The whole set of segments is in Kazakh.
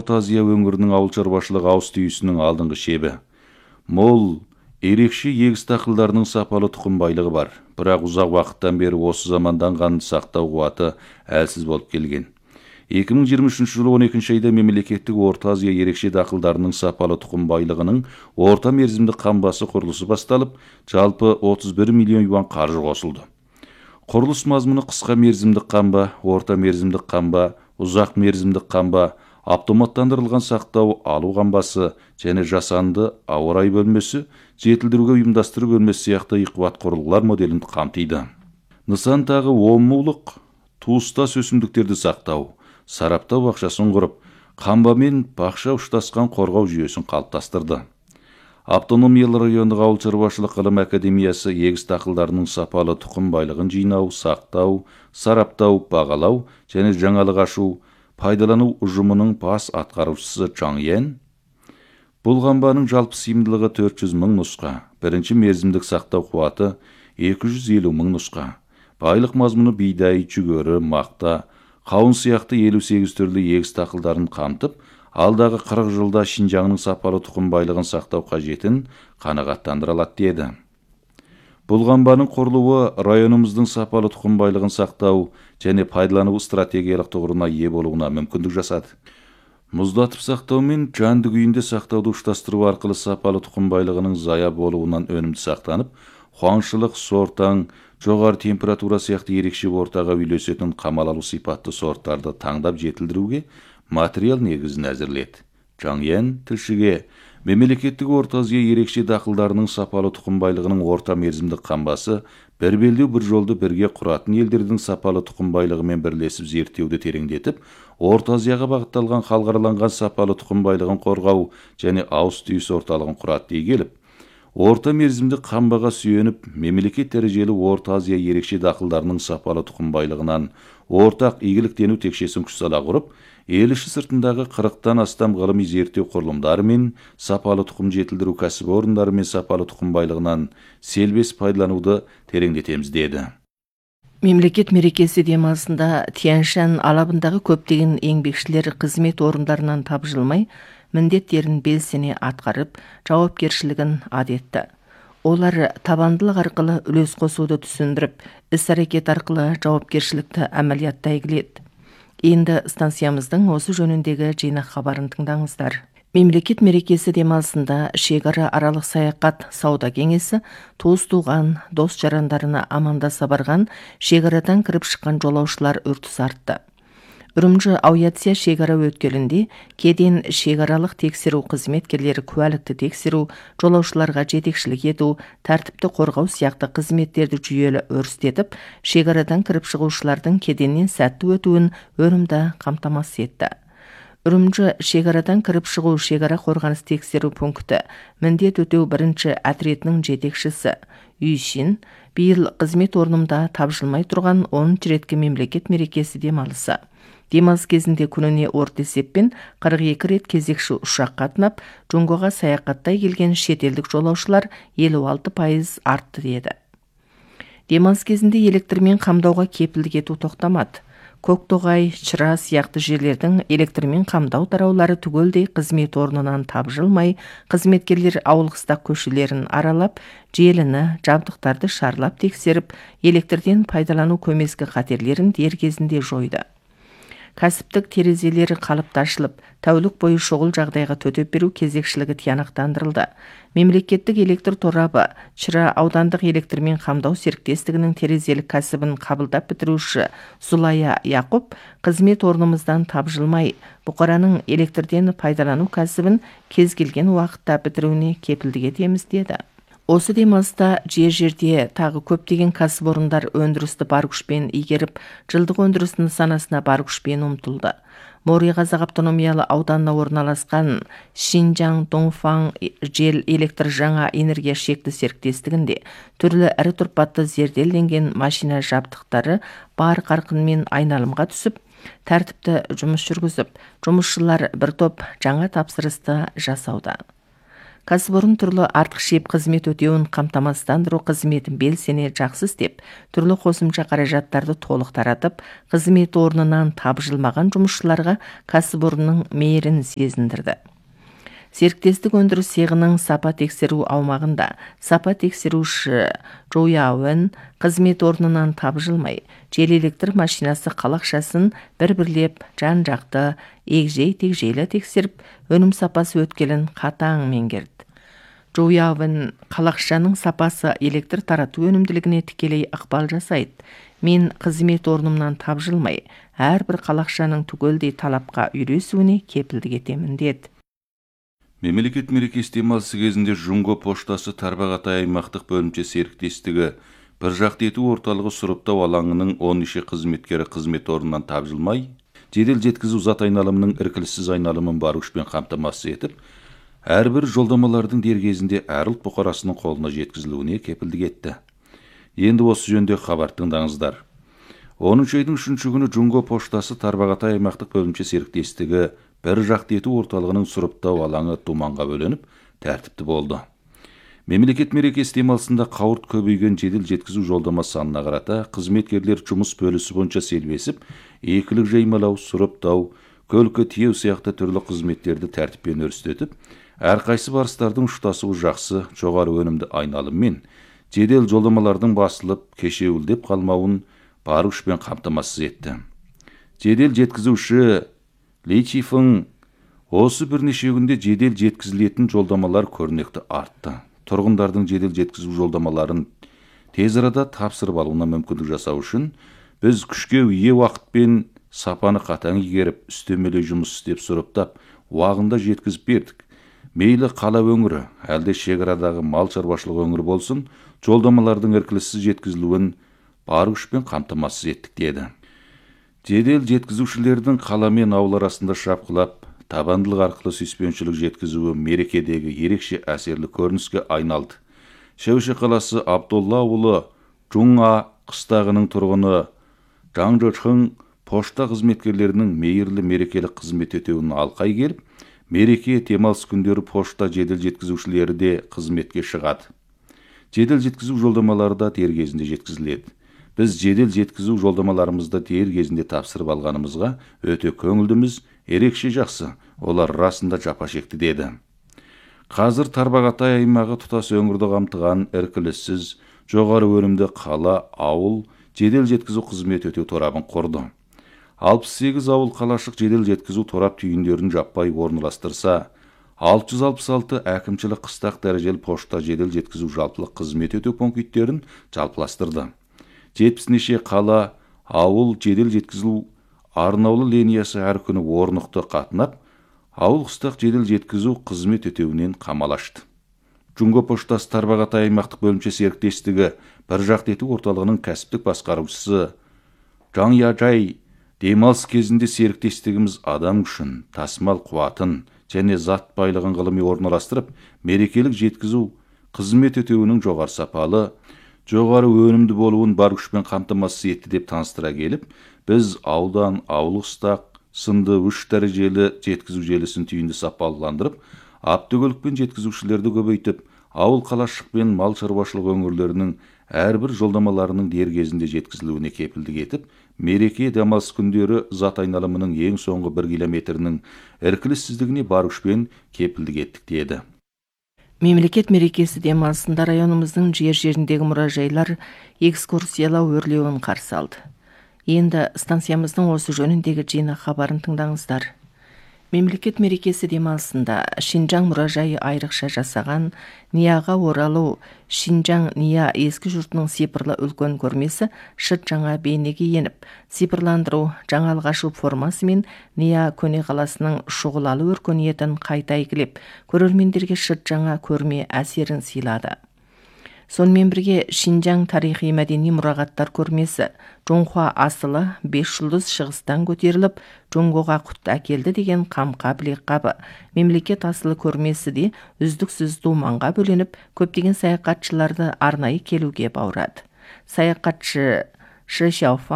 Орта Азия өңірінің ауыл шаруашылығы ауыз түйісінің алдыңғы шебі. Мол, ерекше егіс дақылдарының сапалы тұқым байлығы бар, бірақ ұзақ уақыттан бері осы заманданған сақтау қуаты әлсіз болып келген. 2023 жылы 12 айда мемлекеттік Орта Азия ерекше дақылдарының сапалы тұқым байлығының орта мерзімді қамбасы құрылысы басталып, жалпы 31 миллион юан қаржы қосылды. Құрылыс мазмұны қысқа мерзімдік қамба, орта мерзімдік қамба, ұзақ мерзімдік қамба, автоматтандырылған сақтау алу қамбасы және жасанды ауа райы бөлмесі, жетілдіруге ұйымдастыру бөлмесі сияқты қуат құрылғылар моделін қамтиды. Нысан тағы 10 мулық туыстас өсімдіктерді сақтау, сараптау бақшасын құрып, қамба мен бақша ұштасқан қорғау жүйесін қалыптастырды. Автономиялы райондық ауыл шаруашылық ғылым академиясы егіс дақылдарының сапалы тұқым байлығын жинау, сақтау, сараптау, бағалау және жаңалық ашу, пайдалану ұжымының бас атқарушысы Чаң Йен. Бұл қамбаның жалпы сыйымдылығы 400 мың нұсқа, бірінші мерзімдік сақтау қуаты 250 мың нұсқа. Байлық мазмұны бидай, жүгері, мақта, қауын сияқты 58 түрлі егіс дақылдарын қамтып, алдағы 40 жылда Шинжаңның сапалы тұқым байлығын сақтау қажетін қанағаттандыра алады деді. Бұл қамбаның құрылуы районымыздың сапалы тұқым байлығын сақтау және пайдалану стратегиялық тұғырына ие болуына мүмкіндік жасады. Мұздатып сақтау мен жанды күйінде сақтауды ұштастыру арқылы сапалы тұқым байлығының зая болуынан өнімді сақтанып, қуаңшылық, сортаң, жоғары температура сияқты ерекше ортаға үйлесетін қамал алу сипатты сорттарды таңдап жетілдіруге материал негізін әзірледі. Чаң Йен тілшіге мемлекеттік Орта Азия ерекше дақылдарының сапалы тұқым байлығының орта мерзімдік қамбасы бір белдеу бір жолды бірге құратын елдердің сапалы тұқым байлығымен бірлесіп зерттеуді тереңдетіп, Орта Азияға бағытталған халықараланған сапалы тұқым байлығын қорғау және ауыз түйіс орталығын құрады дей келіп, орта мерзімдік қамбаға сүйеніп, мемлекет дәрежелі Орта Азия ерекше дақылдарының сапалы тұқым байлығынан ортақ игіліктену текшесін күш сала құрып, ел іші сыртындағы 40-тан астам ғылыми зерттеу құрылымдары мен сапалы тұқым жетілдіру кәсіпорындары мен сапалы тұқым байлығынан селбес пайдалануды тереңдетеміз деді. Мемлекет мерекесі демалысында Тянь-Шань алабындағы көптеген еңбекшілер қызмет орындарынан тапжылмай, міндеттерін белсене атқарып, жауапкершілігін адетті. Олар табандылық арқылы үлес қосуды түсіндіріп, іс-әрекет арқылы жауапкершілікті әмәлияттай келеді. Енді станциямыздың осы жөніндегі жинақ хабарын тыңдаңыздар. Мемлекет мерекесі демалысында шекара аралық саяхат сауда кеңесі туыс-туған, дос-жарандарына амандаса барған шекарадан кіріп шыққан жолаушылар үрдісі артты. Үрімжі Ауятия шекара өткелінде кеден шекаралық тексеру қызметкерлері куәлікті тексеру, жолаушыларға жетекшілік ету, тәртіпті қорғау сияқты қызметтерді жүйелі өрістетіп, шекарадан кіріп шығушылардың кеденнен сәтті өтуін өрімді қамтамасыз етті. Үрімжі шекарадан кіріп шығу шекара қорғаныс тексеру пункті міндет өтеу бірінші әтіретінің жетекшісі Үйшин биыл қызмет орнымда тапжылмай тұрған 10 реткі мемлекет мерекесі демалысы. Демалыс кезінде күніне орта есеппен 42 рет кезекші ұшақ қатынап, Жоңғоға саяхаттай келген шетелдік жолаушылар 56% артты деді. Демалыс кезінде электрмен қамдауға кепілдік ету тоқтамады. Көктоғай, Чыра сияқты жерлердің электрмен қамдау тараулары түгелдей қызмет орнынан тапжылмай, қызметкерлер ауыл-қыстақ көшелерін аралап, желіні, жабдықтарды шарлап тексеріп, электрден пайдалану көмескі қатерлерін дер кезінде жойды. Кәсіптік терезелері қалыпты ашылып, тәулік бойы шұғыл жағдайға төтеп беру кезекшілігі тиянақтандырылды. Мемлекеттік электр торабы Чыра аудандық электрмен қамдау серіктестігінің терезелік кәсібін қабылдап бітіруші Зулая Яқұп қызмет орнымыздан тапжылмай, бұқараның электрден пайдалану кәсібін кез келген уақытта бітіруіне кепілдік етеміз деді. Осы демалыста жерде тағы көптеген кәсіпорындар өндірісті бар күшпен игеріп, жылдық өндіріс нысанасына бар күшпен ұмтылды. Мори Қазақ автономиялы ауданына орналасқан Шинжаң Доңфаң жел электр жаңа энергия шекті серіктестігінде түрлі ірі тұрпатты зерделенген машина жабдықтары бар қарқынмен айналымға түсіп, тәртіпті жұмыс жүргізіп, жұмысшылар бір топ жаңа тапсырысты жасауда. Кәсіпорын түрлі артық шеп қызмет өтеуін қамтамасыздандыру қызметін белсене жақсы істеп, түрлі қосымша қаражаттарды толық таратып, қызмет орнынан тапжылмаған жұмысшыларға кәсіпорынның мейірін сезіндірді. Серіктестік өндіріс цехының сапа тексеру аумағында сапа тексеруші Джоу Яуэн қызмет орнынан тапжылмай, жел электр машинасы қалақшасын бір-бірлеп жан-жақты егжей-тегжейлі тексеріп, өнім сапасы өткелін қатаң меңгерді. Джоу Яуэн қалақшаның сапасы электр тарату өнімділігіне тікелей ықпал жасайды. Мен қызмет орнымнан тапжылмай, әрбір қалақшаның түгелдей талапқа үйресуіне кепілдік етемін деді. Мемлекет мерекесі демалысы кезінде Жунго поштасы Тарбағатай аймақтық бөлімше серіктестігі бір жақты ету орталығы сұрыптау алаңының 10 қызметкері қызмет орнынан тапжылмай, жедел жеткізу зат айналымының іркіліссіз айналымын бар күшпен қамтамасыз етіп, әрбір жолдамалардың дер кезінде әр ұлт бұқарасының қолына жеткізілуіне кепілдік етті. Енді осы жөнде хабар тыңдаңыздар. 10 айдың 3 күні Жунго поштасы Тарбағатай аймақтық бөлімше серіктестігі бір жақты ету орталығының сұрыптау алаңы думанға бөленіп, тәртіпті болды. Мемлекет мерекесі демалысында қауырт көбейген жедел жеткізу жолдама санына қарата, қызметкерлер жұмыс бөлісі бойынша селбесіп, екілік жаймалау, сұрыптау, көлкі тиеу сияқты түрлі қызметтерді тәртіппен өрістетіп, әрқайсы барыстардың ұштасуы жақсы, жоғары өнімді айналыммен, жедел жолдамалардың басылып, кешеуілдеп қалмауын бар күшпен қамтамасыз етті. Жедел жеткізуші Ли Чифың осы бірнеше күнде жедел жеткізілетін жолдамалар көрнекті артты. Тұрғындардың жедел жеткізу жолдамаларын тез арада тапсырып алуына мүмкіндік жасау үшін біз күшке ие уақытпен сапаны қатаң игеріп, үстемелей жұмыс істеп сұрыптап, уағында жеткізіп бердік. Мейлі қала өңірі, әлде шекарадағы мал шаруашылығы өңірі болсын, жолдамалардың іркіліссіз жеткізілуін бар күшпен қамтамасыз еттік деді. Жедел жеткізушілердің қала мен ауыл арасында шапқылап, табандылық арқылы сүйіспеншілік жеткізуі мерекедегі ерекше әсерлі көрініске айналды. Шәуше қаласы Абдолла ауылы Жунга қыстағының тұрғыны Жан Жочхың пошта қызметкерлерінің мейірлі мерекелік қызмет етуін алқай келіп, мереке демалыс күндері пошта жедел жеткізушілері де қызметке шығады. Жедел жеткізу жолдамалары да дер кезінде жеткізіледі. Біз жедел жеткізу жолдамаларымызды дер кезінде тапсырып алғанымызға өте көңілдіміз, ерекше жақсы, олар расында жапа шекті деді. Қазір Тарбағатай аймағы тұтас өңірді қамтыған іркіліссіз, жоғары өнімді қала, ауыл, жедел жеткізу қызмет өтеу торабын құрды. 68 ауыл қалашық жедел жеткізу торап түйіндерін жаппай орналастырса, 666 әкімшілік қыстақ дәрежелі пошта жедел жеткізу жалпылық қызмет өтеу пункттерін жалпыластырды. 70 қала, ауыл жедел жеткізілу арнаулы линиясы әр күні орнықты қатынап, ауыл қыстақ жедел жеткізу қызмет өтеуінен қамалашты. Жунго поштасы Тарбағатай аймақтық бөлімше серіктестігі бір жақты ету орталығының кәсіптік басқарушысы Жан Яжай демалыс кезінде серіктестігіміз адам күшін, тасымал қуатын және зат байлығын ғылыми орналастырып, мерекелік жеткізу қызмет өтеуінің жоғары сапалы, жоғары өнімді болуын бар күшпен қамтамасыз етті деп таныстыра келіп, біз аудан, ауыл қыстақ сынды 3 дәрежелі жеткізу желісін түйінді сапалыландырып, автокөлікпен жеткізушілерді көбейтіп, ауыл қалашық пен мал шаруашылығы өңірлерінің әрбір жолдамаларының дер кезінде жеткізілуіне кепілдік етіп, мереке демалыс күндері зат айналымының ең соңғы 1 километрінің іркіліссіздігіне бар күшпен кепілдік еттік деді. Мемлекет мерекесі демалысында районымыздың жер-жеріндегі мұражайлар экскурсиялау өрлеуін қарсы алды. Енді станциямыздың осы жөніндегі жинақ хабарын тыңдаңыздар. Мемлекет мерекесі демалысында Шинжаң мұражайы айрықша жасаған Нияға оралу Шинжаң Ния ескі жұртының сипырлы үлкен көрмесі шыт жаңа бейнеге еніп, сипырландыру жаңалық ашу формасымен Ния көне қаласының шұғылалы өркениетін қайта игілеп, көрермендерге шыт жаңа көрме әсерін сыйлады. Сонымен бірге Шинжаң тарихи мәдени мұрағаттар көрмесі Жоңхуа асылы 5 жұлдыз шығыстан көтеріліп, Жоңғоға құт әкелді деген қамқа білек қабы. Мемлекет асылы көрмесі де үздіксіз думанға бөленіп, көптеген саяхатшыларды арнайы келуге баурады. Саяхатшы Ши Шаофаң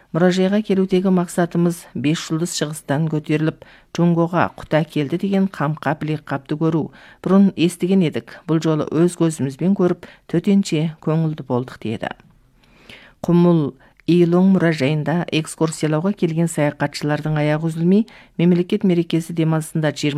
Мұражайға келудегі мақсатымыз 5 жұлдыз шығыстан көтеріліп, Жоңғоға құта келді деген қамқа білек қапты көру. Бұрын естіген едік, бұл жолы өз көзімізбен көріп, төтенше көңілді болдық деді. Құмыл Илоң мұражайында экскурсиялауға келген саяхатшылардың аяғы үзілмей, мемлекет мерекесі демалысында